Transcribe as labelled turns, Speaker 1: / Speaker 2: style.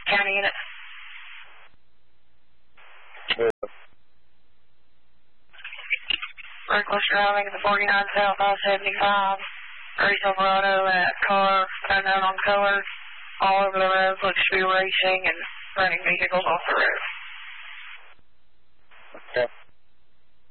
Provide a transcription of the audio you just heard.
Speaker 1: County unit. Reckless driving at the 49 South I-75. Race Silverado and a car unknown on color all over the road. Looks to be racing and running vehicles off the road.